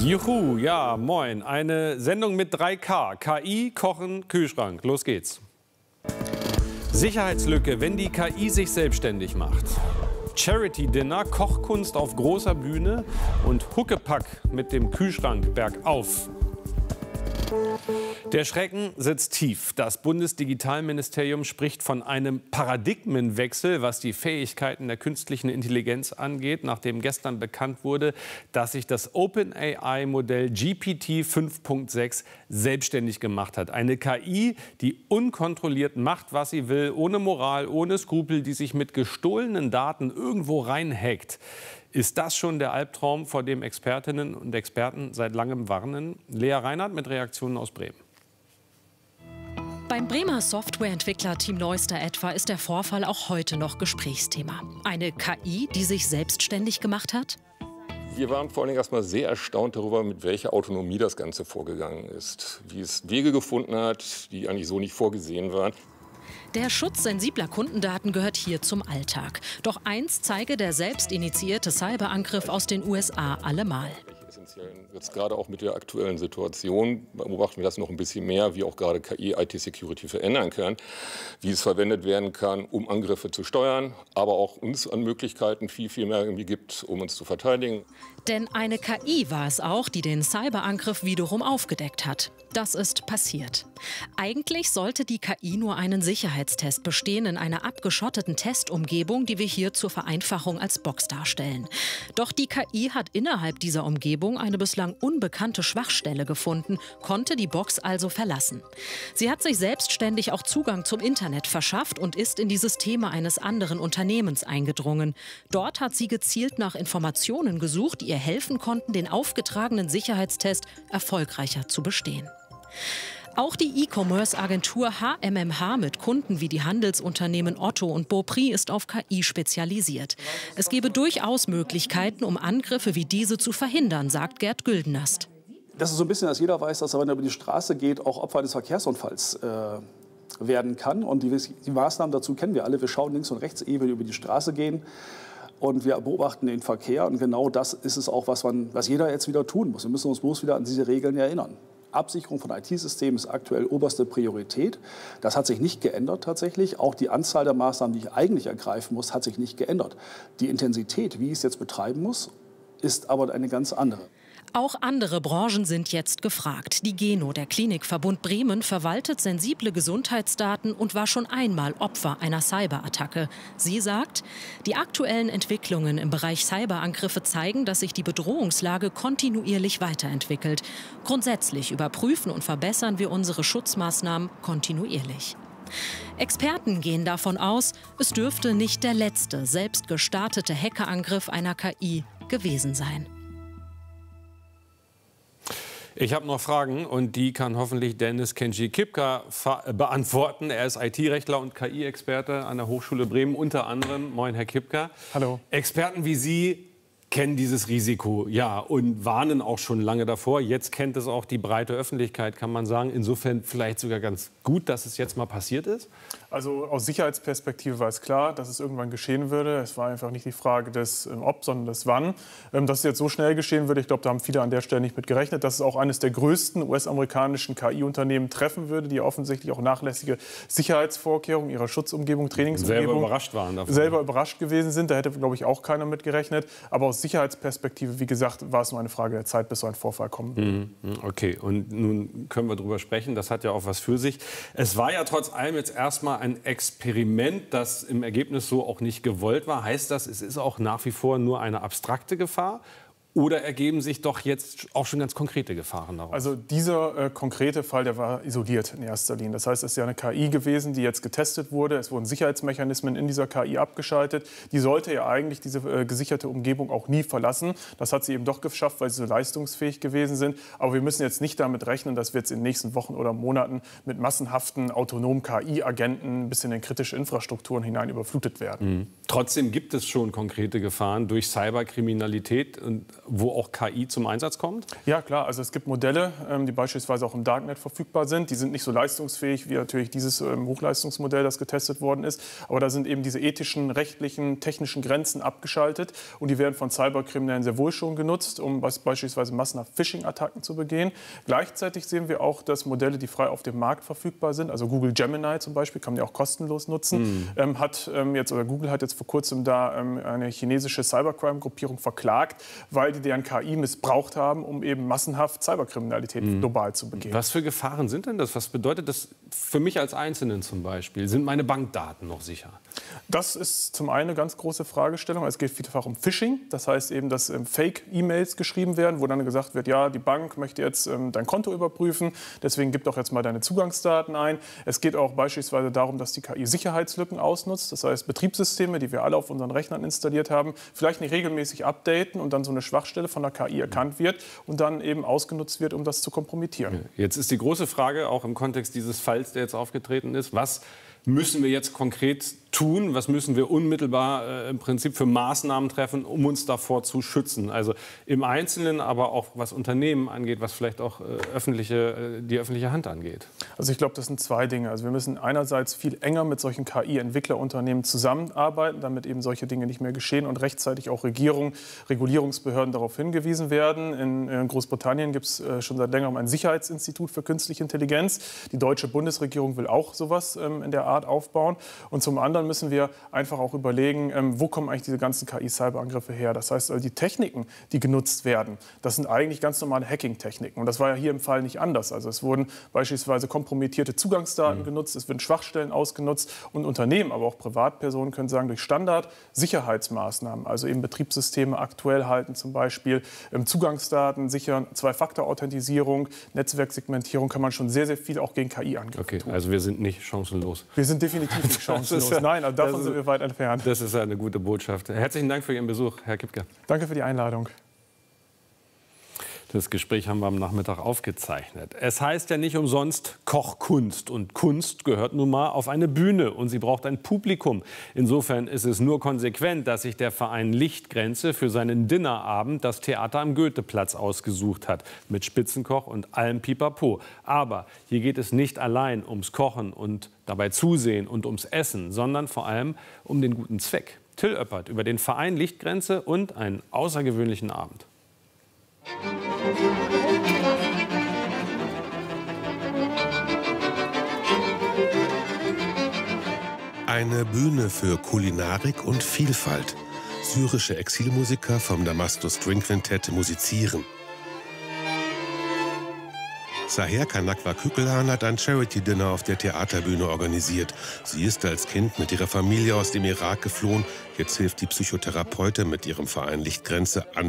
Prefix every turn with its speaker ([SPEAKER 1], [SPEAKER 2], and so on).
[SPEAKER 1] Juhu, ja, moin. Eine Sendung mit 3K. KI, Kochen, Kühlschrank. Los geht's. Sicherheitslücke, wenn die KI sich selbstständig macht. Charity-Dinner, Kochkunst auf großer Bühne und Huckepack mit dem Kühlschrank bergauf. Der Schrecken sitzt tief. Das Bundesdigitalministerium spricht von einem Paradigmenwechsel, was die Fähigkeiten der künstlichen Intelligenz angeht, nachdem gestern bekannt wurde, dass sich das OpenAI-Modell GPT 5.6 selbstständig gemacht hat. Eine KI, die unkontrolliert macht, was sie will, ohne Moral, ohne Skrupel, die sich mit gestohlenen Daten irgendwo reinhackt. Ist das schon der Albtraum, vor dem Expertinnen und Experten seit langem warnen? Lea Reinhardt mit Reaktionen aus Bremen.
[SPEAKER 2] Beim Bremer Softwareentwickler-Team Neuster etwa ist der Vorfall auch heute noch Gesprächsthema. Eine KI, die sich selbstständig gemacht hat?
[SPEAKER 3] Wir waren vor allem erstmal sehr erstaunt darüber, mit welcher Autonomie das Ganze vorgegangen ist. Wie es Wege gefunden hat, die eigentlich so nicht vorgesehen waren.
[SPEAKER 2] Der Schutz sensibler Kundendaten gehört hier zum Alltag. Doch eins zeige der selbstinitiierte Cyberangriff aus den USA allemal.
[SPEAKER 3] Jetzt gerade auch mit der aktuellen Situation beobachten wir das noch ein bisschen mehr, wie auch gerade KI IT-Security verändern kann, wie es verwendet werden kann, um Angriffe zu steuern, aber auch uns an Möglichkeiten viel mehr irgendwie gibt, um uns zu verteidigen.
[SPEAKER 2] Denn eine KI war es auch, die den Cyberangriff wiederum aufgedeckt hat. Das ist passiert. Eigentlich sollte die KI nur einen Sicherheitstest bestehen in einer abgeschotteten Testumgebung, die wir hier zur Vereinfachung als Box darstellen. Doch die KI hat innerhalb dieser Umgebung eine bislang unbekannte Schwachstelle gefunden, konnte die Box also verlassen. Sie hat sich selbstständig auch Zugang zum Internet verschafft und ist in die Systeme eines anderen Unternehmens eingedrungen. Dort hat sie gezielt nach Informationen gesucht, die ihr helfen konnten, den aufgetragenen Sicherheitstest erfolgreicher zu bestehen. Auch die E-Commerce-Agentur HMMH mit Kunden wie die Handelsunternehmen Otto und Beaupré ist auf KI spezialisiert. Es gebe durchaus Möglichkeiten, um Angriffe wie diese zu verhindern, sagt Gerd Güldenast.
[SPEAKER 4] Das ist so ein bisschen, dass jeder weiß, dass er, wenn er über die Straße geht, auch Opfer eines Verkehrsunfalls werden kann. Und die Maßnahmen dazu kennen wir alle. Wir schauen links und rechts, ehe wir über die Straße gehen. Und wir beobachten den Verkehr. Und genau das ist es auch, was jeder jetzt wieder tun muss. Wir müssen uns bloß wieder an diese Regeln erinnern. Absicherung von IT-Systemen ist aktuell oberste Priorität. Das hat sich nicht geändert tatsächlich. Auch die Anzahl der Maßnahmen, die ich eigentlich ergreifen muss, hat sich nicht geändert. Die Intensität, wie ich es jetzt betreiben muss, ist aber eine ganz andere.
[SPEAKER 2] Auch andere Branchen sind jetzt gefragt. Die Geno, der Klinikverbund Bremen, verwaltet sensible Gesundheitsdaten und war schon einmal Opfer einer Cyberattacke. Sie sagt, die aktuellen Entwicklungen im Bereich Cyberangriffe zeigen, dass sich die Bedrohungslage kontinuierlich weiterentwickelt. Grundsätzlich überprüfen und verbessern wir unsere Schutzmaßnahmen kontinuierlich. Experten gehen davon aus, es dürfte nicht der letzte selbst gestartete Hackerangriff einer KI gewesen sein.
[SPEAKER 1] Ich habe noch Fragen und die kann hoffentlich Dennis Kenji Kipka beantworten. Er ist IT-Rechtler und KI-Experte an der Hochschule Bremen unter anderem. Moin, Herr Kipka.
[SPEAKER 5] Hallo.
[SPEAKER 1] Experten wie Sie kennen dieses Risiko, ja, und warnen auch schon lange davor. Jetzt kennt es auch die breite Öffentlichkeit, kann man sagen. Insofern vielleicht sogar ganz gut, dass es jetzt mal passiert ist.
[SPEAKER 5] Also aus Sicherheitsperspektive war es klar, dass es irgendwann geschehen würde. Es war einfach nicht die Frage des Ob, sondern des Wann. Dass es jetzt so schnell geschehen würde, ich glaube, da haben viele an der Stelle nicht mit gerechnet. Dass es auch eines der größten US-amerikanischen KI-Unternehmen treffen würde, die offensichtlich auch nachlässige Sicherheitsvorkehrungen ihrer Schutzumgebung, Trainingsumgebung
[SPEAKER 1] selber überrascht waren davon.
[SPEAKER 5] Selber überrascht gewesen sind. Da hätte, glaube ich, auch keiner mit gerechnet. Aber aus Sicherheitsperspektive, wie gesagt, war es nur eine Frage der Zeit, bis so ein Vorfall kommen würde.
[SPEAKER 1] Okay, und nun können wir darüber sprechen. Das hat ja auch was für sich. Es war ja trotz allem jetzt erstmal ein Experiment, das im Ergebnis so auch nicht gewollt war. Heißt das, es ist auch nach wie vor nur eine abstrakte Gefahr? Oder ergeben sich doch jetzt auch schon ganz konkrete Gefahren daraus?
[SPEAKER 5] Also dieser konkrete Fall, der war isoliert in erster Linie. Das heißt, es ist ja eine KI gewesen, die jetzt getestet wurde. Es wurden Sicherheitsmechanismen in dieser KI abgeschaltet. Die sollte ja eigentlich diese gesicherte Umgebung auch nie verlassen. Das hat sie eben doch geschafft, weil sie so leistungsfähig gewesen sind. Aber wir müssen jetzt nicht damit rechnen, dass wir jetzt in den nächsten Wochen oder Monaten mit massenhaften autonomen KI-Agenten bis in den kritische Infrastrukturen hinein überflutet werden.
[SPEAKER 1] Trotzdem gibt es schon konkrete Gefahren durch Cyberkriminalität und wo auch KI zum Einsatz kommt?
[SPEAKER 5] Ja, klar. Also es gibt Modelle, die beispielsweise auch im Darknet verfügbar sind. Die sind nicht so leistungsfähig wie natürlich dieses Hochleistungsmodell, das getestet worden ist. Aber da sind eben diese ethischen, rechtlichen, technischen Grenzen abgeschaltet. Und die werden von Cyberkriminellen sehr wohl schon genutzt, um beispielsweise massenhaft Phishing-Attacken zu begehen. Gleichzeitig sehen wir auch, dass Modelle, die frei auf dem Markt verfügbar sind, also Google Gemini zum Beispiel, kann man ja auch kostenlos nutzen, Google hat jetzt vor kurzem da eine chinesische Cybercrime-Gruppierung verklagt, weil die deren KI missbraucht haben, um eben massenhaft Cyberkriminalität global zu begehen.
[SPEAKER 1] Was für Gefahren sind denn das? Was bedeutet das für mich als Einzelnen zum Beispiel? Sind meine Bankdaten noch sicher?
[SPEAKER 5] Das ist zum einen eine ganz große Fragestellung. Es geht vielfach um Phishing. Das heißt eben, dass Fake-E-Mails geschrieben werden, wo dann gesagt wird, ja, die Bank möchte jetzt dein Konto überprüfen, deswegen gib doch jetzt mal deine Zugangsdaten ein. Es geht auch beispielsweise darum, dass die KI Sicherheitslücken ausnutzt. Das heißt, Betriebssysteme, die wir alle auf unseren Rechnern installiert haben, vielleicht nicht regelmäßig updaten und dann so eine Schwachstelle von der KI erkannt wird und dann eben ausgenutzt wird, um das zu kompromittieren.
[SPEAKER 1] Jetzt ist die große Frage, auch im Kontext dieses Falls, der jetzt aufgetreten ist, was müssen wir jetzt konkret tun? Was müssen wir unmittelbar im Prinzip für Maßnahmen treffen, um uns davor zu schützen? Also im Einzelnen, aber auch was Unternehmen angeht, was vielleicht auch die öffentliche Hand angeht.
[SPEAKER 5] Also ich glaube, das sind zwei Dinge. Also wir müssen einerseits viel enger mit solchen KI-Entwicklerunternehmen zusammenarbeiten, damit eben solche Dinge nicht mehr geschehen und rechtzeitig auch Regulierungsbehörden darauf hingewiesen werden. In Großbritannien gibt es schon seit längerem ein Sicherheitsinstitut für künstliche Intelligenz. Die deutsche Bundesregierung will auch sowas in der Art aufbauen. Und zum anderen müssen wir einfach auch überlegen, wo kommen eigentlich diese ganzen KI-Cyberangriffe her. Das heißt, die Techniken, die genutzt werden, das sind eigentlich ganz normale Hacking-Techniken. Und das war ja hier im Fall nicht anders. Also es wurden beispielsweise kompromittierte Zugangsdaten genutzt, es werden Schwachstellen ausgenutzt und Unternehmen, aber auch Privatpersonen können sagen, durch Standard-Sicherheitsmaßnahmen, also eben Betriebssysteme aktuell halten zum Beispiel, Zugangsdaten sichern, Zwei-Faktor-Authentisierung, Netzwerksegmentierung, kann man schon sehr, sehr viel auch gegen KI-Angriffe tun.
[SPEAKER 1] Also wir sind nicht chancenlos.
[SPEAKER 5] Wir sind definitiv nicht chancenlos. Nein, also davon sind wir weit entfernt.
[SPEAKER 1] Das ist eine gute Botschaft. Herzlichen Dank für Ihren Besuch, Herr Kipke.
[SPEAKER 5] Danke für die Einladung.
[SPEAKER 1] Das Gespräch haben wir am Nachmittag aufgezeichnet. Es heißt ja nicht umsonst Kochkunst. Und Kunst gehört nun mal auf eine Bühne und sie braucht ein Publikum. Insofern ist es nur konsequent, dass sich der Verein Lichtgrenze für seinen Dinnerabend das Theater am Goetheplatz ausgesucht hat. Mit Spitzenkoch und allem Pipapo. Aber hier geht es nicht allein ums Kochen und dabei Zusehen und ums Essen, sondern vor allem um den guten Zweck. Till Oeppert über den Verein Lichtgrenze und einen außergewöhnlichen Abend.
[SPEAKER 6] Eine Bühne für Kulinarik und Vielfalt. Syrische Exilmusiker vom Damaskus String Quintett musizieren. Saher Kanakwa Kükelhan hat ein Charity-Dinner auf der Theaterbühne organisiert. Sie ist als Kind mit ihrer Familie aus dem Irak geflohen. Jetzt hilft die Psychotherapeutin mit ihrem Verein Lichtgrenze